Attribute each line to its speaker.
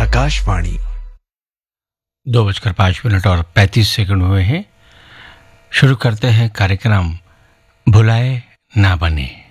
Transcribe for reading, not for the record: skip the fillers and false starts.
Speaker 1: आकाशवाणी
Speaker 2: 2:05 हुए हैं। शुरू करते हैं कार्यक्रम भुलाए ना बने।